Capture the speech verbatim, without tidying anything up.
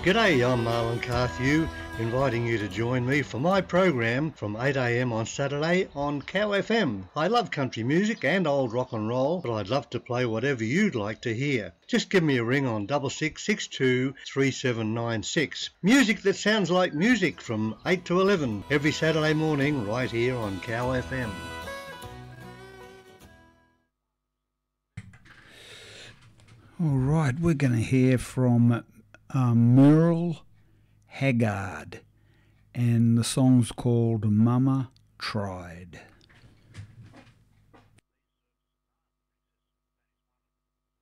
G'day, I'm Marlon Carthew, inviting you to join me for my program from eight a m on Saturday on Cow F M. I love country music and old rock and roll, but I'd love to play whatever you'd like to hear. Just give me a ring on six six six two three seven nine six. Music that sounds like music from eight to eleven every Saturday morning right here on Cow F M. All right, we're going to hear from um, Merle Haggard, and the song's called Mama Tried.